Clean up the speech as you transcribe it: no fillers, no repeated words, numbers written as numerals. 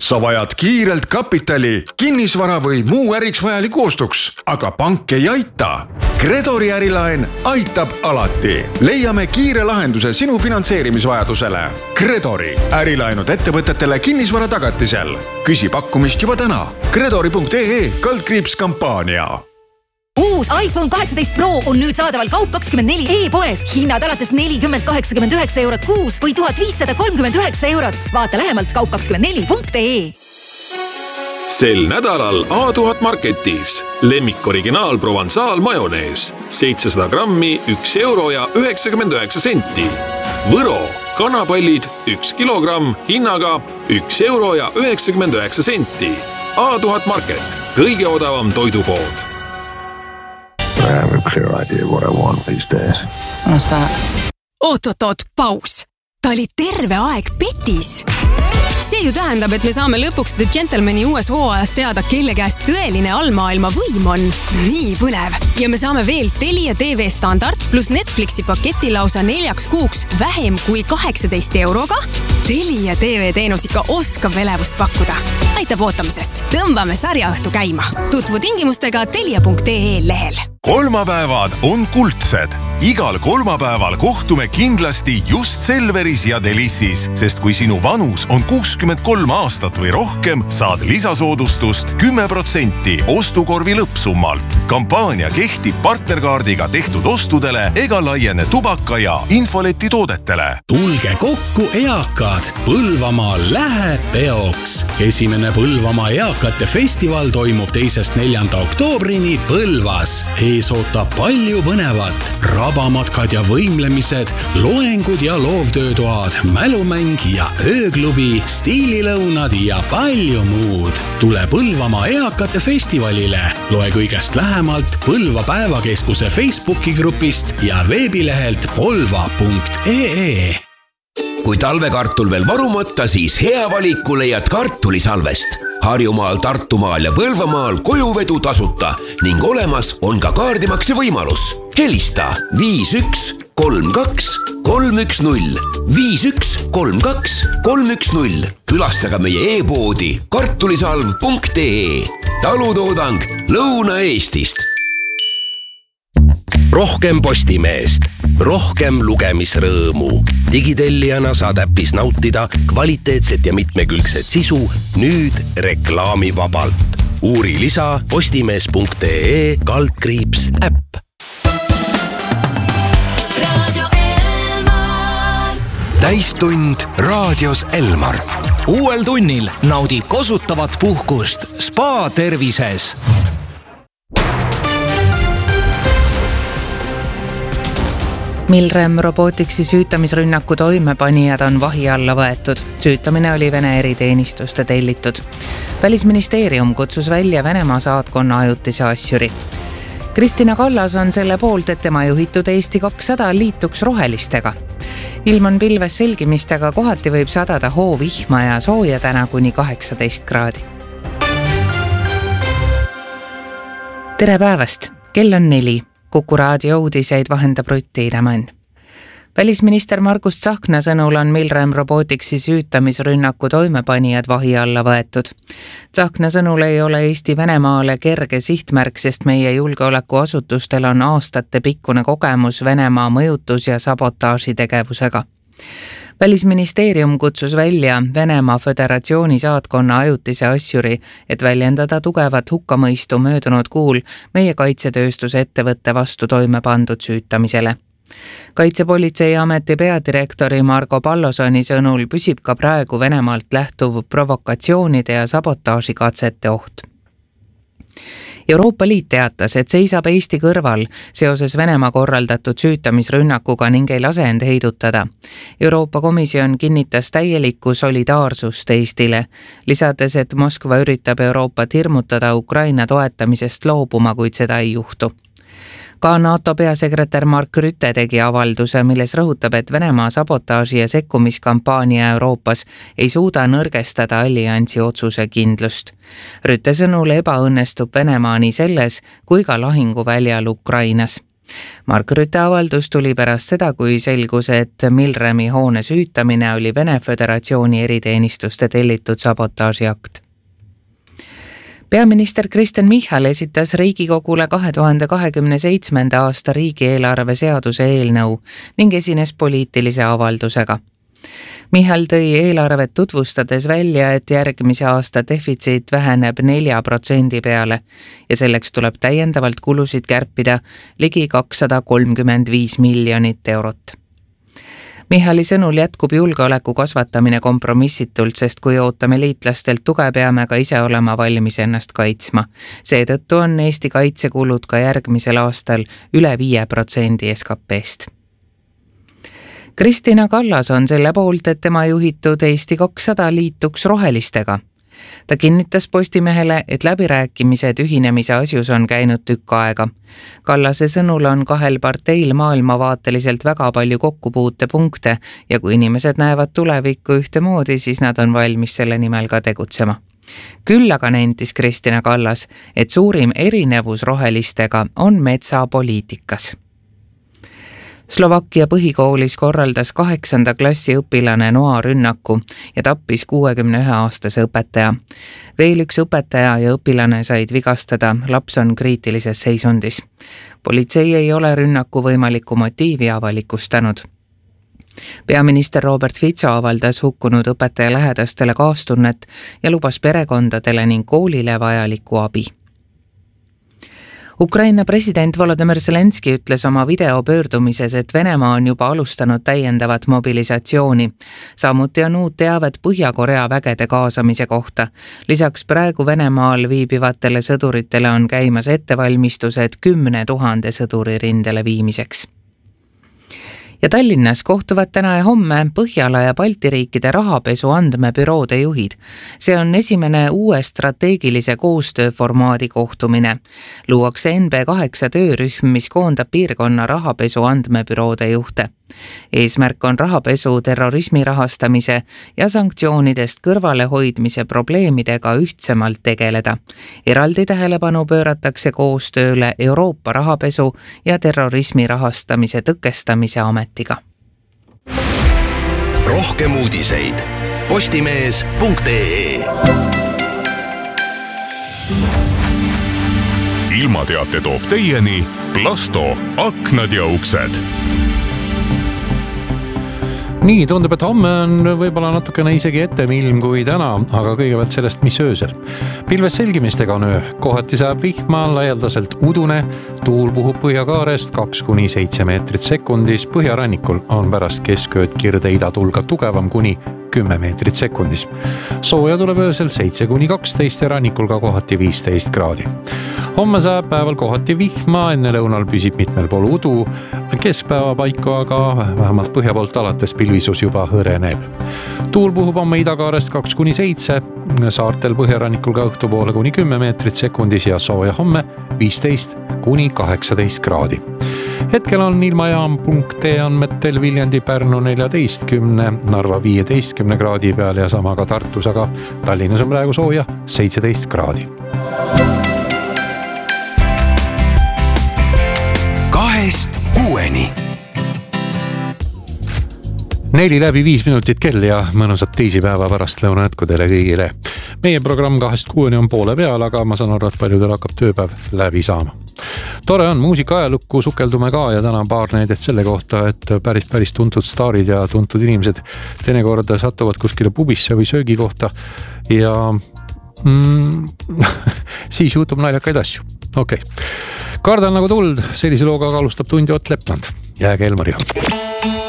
sa vajad kiirelt kapitali, kinnisvara või muu äriks vajaliku ostuks, aga pank ei aita. Gredori ärilaen aitab alati. Leiame kiire lahenduse sinu finantseerimisvajadusele. Gredori ärilaenud ettevõtetele kinnisvara tagatisel. Küsi pakkumist juba täna. Gredori.ee/kampaania. Uus iPhone 18 Pro on nüüd saadaval Kaup24 e-poes. Hinnad alates 40,89 eurot kuus või 1539 eurot. Vaata lähemalt kaup24.ee. Sel nädalal A1000 Marketis lemmik originaal Provençal majonees 700 grammi 1 euro ja 99 senti. Võro kanapallid 1 kilogramm hinnaga 1 euro ja 99 senti. A1000 Market, kõige odavam toidupood. I have a clear idea what I want these days. What's that? Oot, paus. Ta oli terve aeg petis. See ju tähendab, et me saame lõpuks The Gentlemani uues hooajas teada, kelle käest tõeline allmaailma võim on. Nii põnev. Ja me saame veel Telia TV standard plus Netflixi paketi lausa 4 kuuks vähem kui 18 euroga. Telia TV teenus ikka oskab elevust pakkuda. Aitab ootamisest. Tõmbame sarjaõhtu käima. Tutvu tingimustega telia.ee lehel. Kolmapäevad on kuldsed. Igal kolmapäeval kohtume kindlasti just Selveris ja Delissis, sest kui sinu vanus on 63 aastat või rohkem, saad lisasoodustust 10% ostukorvi lõppsummalt. Kampaania kehtib partnerkaardiga tehtud ostudele ega laiene tubaka ja infoleti toodetele. Tulge kokku eakad. Põlvamaal läheb peoks. Esimene Põlvamaa eakate festival toimub 2.–4. oktoobrini Põlvas. Ees ootab palju põnevat. Rabamatkad ja võimlemised, loengud ja loovtöötoad, mälumäng ja ööklubi, stiililõunad ja palju muud. Tule Põlvamaa eakate festivalile. Loe kõigest lähemalt Põlva päevakeskuse Facebooki grupist ja veebilehelt polva.ee. Kui talvekartul veel varumata, siis hea valiku leiad kartulisalvest. Harjumaal, Tartumaal ja Põlvamaal kojuvedu tasuta ning olemas on ka kaardimakse võimalus. Helista 5132 310 5132 310. Külastaga meie e-poodi kartulisalv.ee. Talutoodang Lõuna-Eestist. Rohkem Postimeest, rohkem lugemisrõõmu. Digitellijana saad äppis nautida kvaliteetset ja mitmekülgset sisu nüüd reklaamivabalt. Uuri lisa postimees.ee/äpp. Täistund raadios Elmar. Uuel tunnil naudi kosutavat puhkust Spa tervises. Milrem Robotiksi süütamisrünnaku toimepanijad on vahi alla võetud. Süütamine oli Vene eriteenistuste tellitud. Välisministeerium kutsus välja Venemaa saatkonna ajutise asjuri. Kristina Kallas on selle poolt, et tema juhitud Eesti 200 liituks rohelistega. Ilm on pilves selgimistega, kohati võib sadada hoovihma ja sooja täna kuni 18 kraadi. Tere päevast! Kell on 4. Kuku raadio uudiseid vahendab Rutti Idamann. Välisminister Margus Tsahkna sõnul on Milrem Robotiksi süütamisrünnaku toimepanijad vahi alla võetud. Tsahkna sõnul ei ole Eesti Venemaale kerge sihtmärk, sest meie julgeolekuasutustel on aastate pikkune kogemus Venemaa mõjutus- ja sabotaažitegevusega. Välisministeerium kutsus välja Venemaa Föderatsiooni saatkonna ajutise asjuri, et väljendada tugevat hukkamõistu möödunud kuul meie kaitsetööstuse ettevõtte vastu toime pandud süütamisele. Kaitsepolitseiameti peadirektori Margo Pallosoni sõnul püsib ka praegu Venemaalt lähtuv provokatsioonide ja sabotaažikatsete oht. Euroopa Liit teatas, et seisab Eesti kõrval seoses Venemaa korraldatud süütamisrünnakuga ning ei lase end heidutada. Euroopa Komisjon kinnitas täielikku solidaarsust Eestile, lisades, et Moskva üritab Euroopat hirmutada Ukraina toetamisest loobuma, kuid seda ei juhtu. Ka NATO peasekretär Mark Rütte tegi avalduse, milles rõhutab, et Venemaa sabotaaži ja sekkumiskampaania Euroopas ei suuda nõrgestada alliansi otsuse kindlust. Rütte sõnul ebaõnnestub Venemaa nii selles kui ka lahinguväljal Ukrainas. Mark Rütte avaldus tuli pärast seda, kui selgus, et Milremi hoone süütamine oli Vene Föderatsiooni eriteenistuste tellitud sabotaažiakt. Peaminister Kristen Michal esitas Riigikogule 2027. aasta riigieelarve seaduse eelnõu ning esines poliitilise avaldusega. Michal tõi eelarvet tutvustades välja, et järgmise aasta defitsiit väheneb 4% peale ja selleks tuleb täiendavalt kulusid kärpida ligi 235 miljonit eurot. Michali sõnul jätkub julgeoleku kasvatamine kompromissitult, sest kui ootame liitlastelt tuge, peame ka ise olema valmis ennast kaitsma. Seetõttu on Eesti kaitsekulud ka järgmisel aastal üle 5% SKP-st. Kristina Kallas on selle poolt, et tema juhitud Eesti 200 liituks rohelistega. Ta kinnitas Postimehele, et läbirääkimised ühinemise asjus on käinud tükk aega. Kallase sõnul on kahel parteil maailmavaateliselt väga palju kokkupuutepunkte ja kui inimesed näevad tulevikku ühtemoodi, siis nad on valmis selle nimel ka tegutsema. Küll aga nentis Kristina Kallas, et suurim erinevus rohelistega on metsapoliitikas. Slovakkia põhikoolis korraldas 8. klassi õpilane noarünnaku ja tappis 61-aastase õpetaja. Veel üks õpetaja ja õpilane said vigastada, laps on kriitilises seisundis. Politsei ei ole rünnaku võimalikku motiivi avalikustanud. Peaminister Robert Fico avaldas hukkunud õpetaja lähedastele kaastunnet ja lubas perekondadele ning koolile vajalikku abi. Ukraina president Volodymyr Zelenski ütles oma videopöördumises, et Venemaa on juba alustanud täiendavat mobilisatsiooni. Samuti on uut teavet Põhja-Korea vägede kaasamise kohta. Lisaks praegu Venemaal viibivatele sõduritele on käimas ettevalmistused 10 000 sõduri rindele viimiseks. Ja Tallinnas kohtuvad täna ja homme Põhjala ja Balti riikide rahapesu andmebüroode juhid. See on esimene uue strateegilise koostööformaadi kohtumine. Luuakse NB8 töörühm, mis koondab piirkonna rahapesu andmebüroode juhte. Eesmärk on rahapesu, terrorismi rahastamise ja sanktsioonidest kõrvalehoidmise probleemidega ühtsemalt tegeleda. Eraldi tähelepanu pööratakse koostööle Euroopa rahapesu ja terrorismi rahastamise tõkestamise ametiga. Rohkem uudiseid postimees.ee. Ilmateate toob teieni Plasto aknad ja uksed. Nii, tundub, et homme on võib-olla natukene isegi etem ilm kui täna, aga kõigepealt sellest, mis öösel. Pilves selgimistega on öö, kohati saab vihma, laialdaselt udune, tuul puhub põhjakaarest 2-7 meetrit sekundis, põhjarannikul on pärast keskööd kirde idatulga tugevam kuni 10 meetrit sekundis. Sooja tuleb öösel 7-12 ja rannikul ka kohati 15 kraadi. Homme saab päeval kohati vihma, enne lõunal püsib mitmel pool udu, keskpäeva paiku aga vähemalt põhja poolt alates pilvisus juba hõreneb. Tuul puhub homme idakaarest 2-7, saartel põhjarannikul ka õhtupoole kuni 10 meetrit sekundis ja sooja homme 15-18 kraadi. Hetkel on ilmajaam.ee andmetel Viljandi, Pärnu 14, Narva 15 kraadi peal ja sama ka Tartus, aga Tallinnas on praegu sooja 17 kraadi. 2-6. 4:05 kell ja mõnusat teisipäeva pärast lõuna jätku teile kõigile. Meie programm 2-6 on poole peal, aga ma saan aru, et paljudel hakkab tööpäev läbi saama. Tore on, muusika ajalukku sukeldume ka ja täna paar näidet selle kohta, et päris tuntud staarid ja tuntud inimesed teinekord satuvad kuskile pubisse või söögikohta ja siis juhtub naljakaid asju. Okei. Kardan nagu tuld, sellise looga alustab tundi Ott Lepland. Jääge Elmar ja.